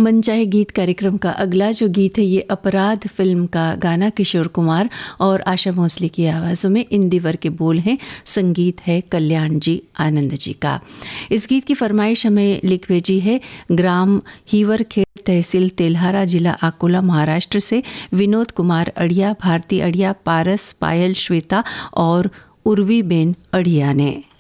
मनचाहे गीत कार्यक्रम का अगला जो गीत है ये अपराध फिल्म का गाना किशोर कुमार और आशा भोसले की आवाज़ों में। इन दिवर के बोल हैं, संगीत है कल्याण जी आनंद जी का। इस गीत की फरमाइश हमें लिख भेजी है ग्राम हीवरखेड़, तहसील तेल्हारा, जिला अकोला, महाराष्ट्र से विनोद कुमार अड़िया, भारती अड़िया, पारस, पायल, श्वेता और उर्वी बेन अड़िया ने।